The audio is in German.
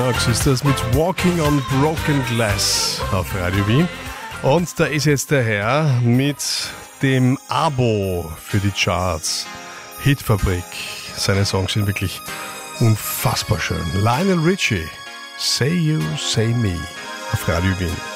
Lennox ist das mit Walking on Broken Glass auf Radio Wien. Und da ist jetzt der Herr mit dem Abo für die Charts. Hitfabrik. Seine Songs sind wirklich unfassbar schön. Lionel Richie, Say You, Say Me auf Radio Wien.